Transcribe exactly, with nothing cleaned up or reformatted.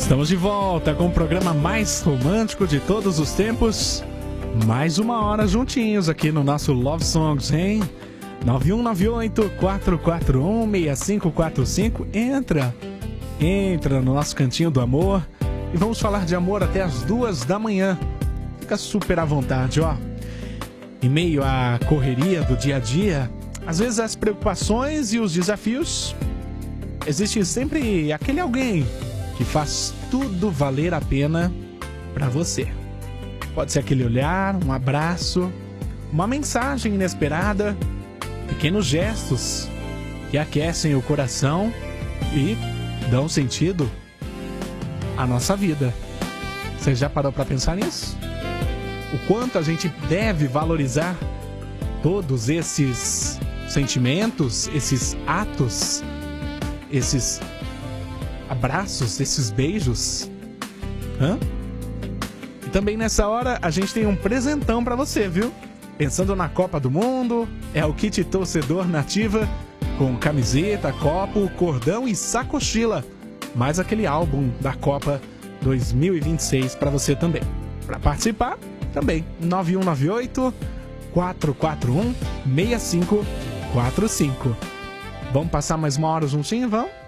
Estamos de volta com o programa mais romântico de todos os tempos. Mais uma hora juntinhos aqui no nosso Love Songs, hein? nove um nove oito, quatro quatro um, seis cinco quatro cinco. Entra, entra no nosso cantinho do amor e vamos falar de amor até as duas da manhã. Fica super à vontade, ó. Em meio à correria do dia a dia, às vezes as preocupações e os desafios, existe sempre aquele alguém que faz tudo valer a pena pra você. Pode ser aquele olhar, um abraço, uma mensagem inesperada, pequenos gestos que aquecem o coração e dão sentido à nossa vida. Você já parou pra pensar nisso? O quanto a gente deve valorizar todos esses sentimentos, esses atos, esses abraços, esses beijos? Hã? E também nessa hora a gente tem um presentão pra você, viu? Pensando na Copa do Mundo, é o kit torcedor Nativa com camiseta, copo, cordão e sacochila. Mais aquele álbum da Copa dois mil e vinte e seis pra você também. Pra participar, também nove um nove oito, quatro quatro um, seis cinco quatro cinco. Vamos passar mais uma hora juntinho, vamos?